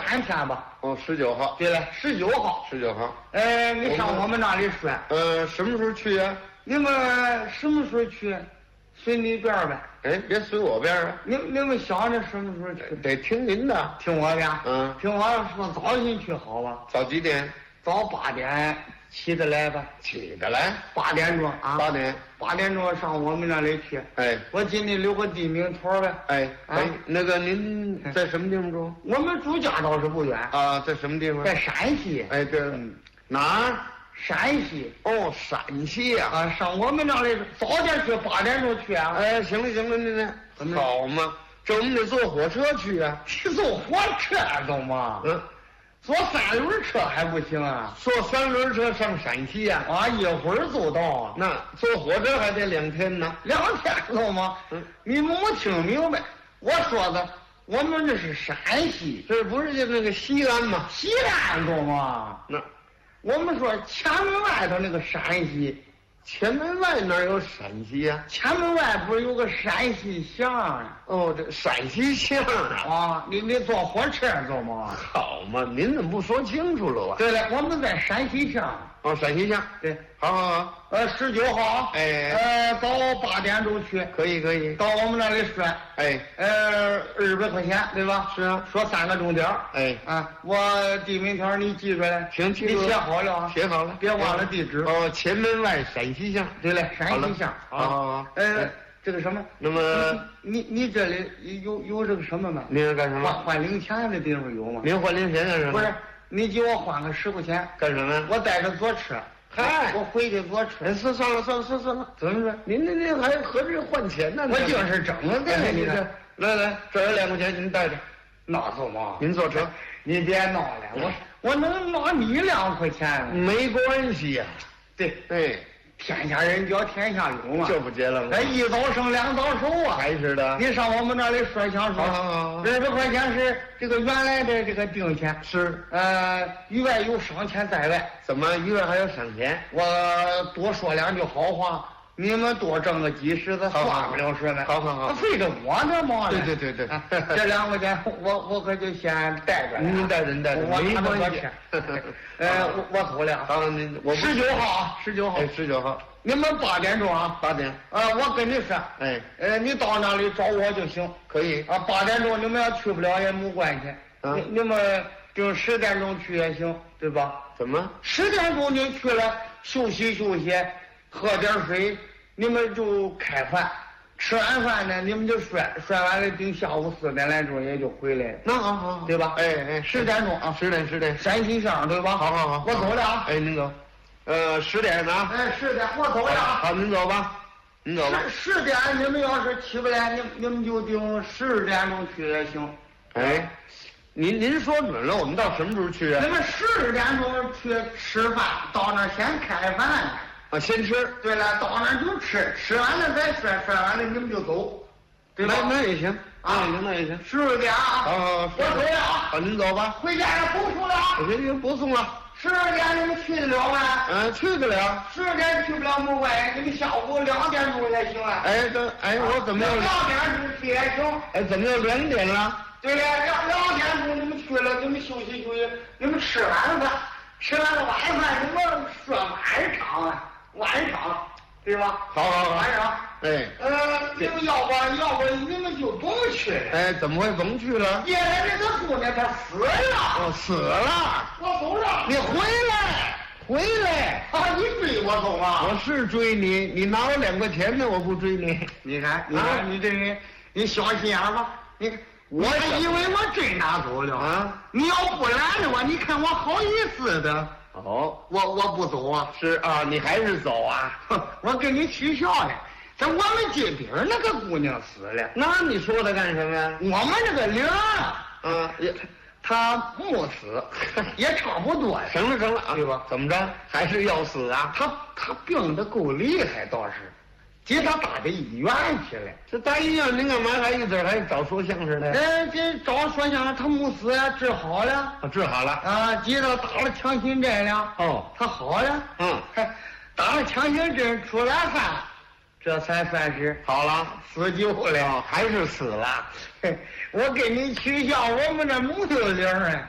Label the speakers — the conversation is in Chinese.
Speaker 1: 3天吧。
Speaker 2: 哦，19号。
Speaker 1: 对了，19号。
Speaker 2: 19号。
Speaker 1: 你上我们那里说。
Speaker 2: 什么时候去呀？
Speaker 1: 你们什么时候去？随你便呗。
Speaker 2: 哎，别随我便啊！
Speaker 1: 你们想着什么时候去？
Speaker 2: 得听您的。
Speaker 1: 听我的。
Speaker 2: 嗯。
Speaker 1: 听我说，早些去好吧？
Speaker 2: 早几点？
Speaker 1: 早8点起得来吧？
Speaker 2: 起得来。
Speaker 1: 8点钟啊
Speaker 2: ？8点。
Speaker 1: 8点钟上我们那里去。
Speaker 2: 哎，
Speaker 1: 我给你留个地名头呗。
Speaker 2: 哎，那个您在什么地方住？
Speaker 1: 我们住家倒是不远
Speaker 2: 啊，在什么地方？
Speaker 1: 在山西。
Speaker 2: 哎，对了，哪儿？
Speaker 1: 山西。
Speaker 2: 哦，陕西呀。
Speaker 1: 啊，上我们那里早点去，8点钟去啊。
Speaker 2: 哎，行了行了，您好嘛，这我们得坐火车去啊。
Speaker 1: 坐火车懂吗？坐3轮车还不行啊？
Speaker 2: 坐3轮车上陕西呀？
Speaker 1: 啊，一会儿就到啊。
Speaker 2: 那坐火车还得2天呢。
Speaker 1: 2天懂吗？你没听明白？我说的，我们这是陕西，
Speaker 2: 这不是就那个西安吗？
Speaker 1: 西安懂吗？
Speaker 2: 那
Speaker 1: 我们说前门外头那个陕西。
Speaker 2: 前门外哪有陕西呀？
Speaker 1: 前门外不是有个陕西巷啊？
Speaker 2: 哦，这陕西巷啊！
Speaker 1: 啊，你坐火车走吗？
Speaker 2: 好嘛，您怎么不说清楚了啊？
Speaker 1: 对了，我们在陕西巷。
Speaker 2: 哦，陕西巷。
Speaker 1: 对，
Speaker 2: 好。
Speaker 1: 19号。
Speaker 2: 哎。
Speaker 1: 早8点钟去。
Speaker 2: 可以。
Speaker 1: 到我们那里说。
Speaker 2: 哎。
Speaker 1: 200块钱，对吧？
Speaker 2: 是啊。
Speaker 1: 说3个重点。
Speaker 2: 哎。
Speaker 1: 啊，我地名条你记出来。
Speaker 2: 行，记住了。
Speaker 1: 你写好了啊？
Speaker 2: 写好了，
Speaker 1: 别忘了地址。
Speaker 2: 哦，前门外陕西巷。
Speaker 1: 对了，陕西巷。
Speaker 2: 好。
Speaker 1: 这个什么？
Speaker 2: 那么
Speaker 1: 你这里有这个什么吗？
Speaker 2: 您是干什么？
Speaker 1: 换零钱的地方有吗？
Speaker 2: 您换零钱干什么？
Speaker 1: 不是，你给我换个10块钱。
Speaker 2: 干什么？
Speaker 1: 我带着坐车。
Speaker 2: 嗨，
Speaker 1: 我回去坐车。
Speaker 2: 算了，怎么说？您还合着换钱呢？
Speaker 1: 我就是整的，你这。
Speaker 2: 来，这有2块钱，您带着。
Speaker 1: 那走吗？
Speaker 2: 您坐车。
Speaker 1: 你别闹了，我能拿你2块钱？
Speaker 2: 没关系呀。
Speaker 1: 对。
Speaker 2: 哎。
Speaker 1: 天下人叫天下有嘛，
Speaker 2: 这不结了吗？
Speaker 1: 一早生2早熟啊，
Speaker 2: 还是的。
Speaker 1: 你上我们那里说想说，
Speaker 2: 好。
Speaker 1: 200块钱是这个原来的这个定钱，
Speaker 2: 是
Speaker 1: 于外有赏钱在外。
Speaker 2: 怎么于外还有赏钱？
Speaker 1: 我多说2句好话，你们多挣个几十的，算不了什么。
Speaker 2: 好，
Speaker 1: 费着我这忙了。
Speaker 2: 对，
Speaker 1: 这2块钱我可就先带着了。
Speaker 2: 您带着，
Speaker 1: 我
Speaker 2: 没关系。
Speaker 1: 我走了。
Speaker 2: 好，我
Speaker 1: 19号，19号。
Speaker 2: 哎，19号。
Speaker 1: 你们8点钟啊
Speaker 2: ？8点。
Speaker 1: 我跟你说。
Speaker 2: 哎。
Speaker 1: 你到那里找我就行。
Speaker 2: 可以。
Speaker 1: 8点钟你们要去不了也没关系。你们就10点钟去也行，对吧？
Speaker 2: 怎么
Speaker 1: ？10点钟就去了，休息，喝点水，你们就开饭。吃完饭呢，你们就睡完了，等下午4点来钟也就回来了。
Speaker 2: 那好，
Speaker 1: 对吧
Speaker 2: ？10点钟啊，10点，
Speaker 1: 陕西巷对吧？
Speaker 2: 好，
Speaker 1: 我走了啊。
Speaker 2: 哎，您走。10点呢
Speaker 1: ？10点，我走了啊。
Speaker 2: 好，您走吧。
Speaker 1: 10点，你们要是起不来，你们就定12点钟去也行。
Speaker 2: 哎，您说准了，我们到什么时候去啊？
Speaker 1: 你们12点钟去吃饭，到那儿先开饭。
Speaker 2: 先吃。
Speaker 1: 对了，到那儿就吃，吃完了再睡完了你们就走，对吧？
Speaker 2: 那也行那也行。
Speaker 1: 12点啊。
Speaker 2: 好，
Speaker 1: 我走了啊。
Speaker 2: 好，您走吧。
Speaker 1: 回家也不送了。
Speaker 2: 行，不送了。
Speaker 1: 12点你们去得了吗？
Speaker 2: 去得了。
Speaker 1: 10点去不了没关系，你们下午2点钟也行啊。
Speaker 2: 我怎么又
Speaker 1: 2点钟去也行。
Speaker 2: 怎么又2点了？
Speaker 1: 对了，2点钟你们去了，你们休息，你们吃完饭，吃完了晚饭，你们说晚上，对吧？
Speaker 2: 好，
Speaker 1: 晚上。你们要不你们就甭去了。
Speaker 2: 怎么会甭去了？
Speaker 1: 原来这个姑娘她死了。
Speaker 2: 死了。
Speaker 1: 我走了。
Speaker 2: 你回来
Speaker 1: 啊！你追我走啊？
Speaker 2: 我是追你，你拿我2块钱呢，我不追你。
Speaker 1: 你看你这人，你小心眼吧？我以为我真拿走了
Speaker 2: 啊！
Speaker 1: 你要不拦着我，你看我好意思的。我不走啊。
Speaker 2: 是啊，你还是走啊？
Speaker 1: 我跟你取笑呢。在我们街边那个姑娘死了，
Speaker 2: 那你说她干什么呀？
Speaker 1: 我们这个玲她没死，也差不多。
Speaker 2: 行了啊，
Speaker 1: 对吧？
Speaker 2: 怎么着？还是要死啊？
Speaker 1: 她病得够厉害，倒是，给她打到医院去了。
Speaker 2: 这大医院您干嘛还一直还找说相声的？
Speaker 1: 这找说相声，她没死呀，治好了。
Speaker 2: 治好了
Speaker 1: 啊！给她打了强心针了。她好了。打了强心针出来饭，这才算是
Speaker 2: 好了，
Speaker 1: 死救了。
Speaker 2: 还是死了？
Speaker 1: 我跟你取笑，我们这没有铃啊。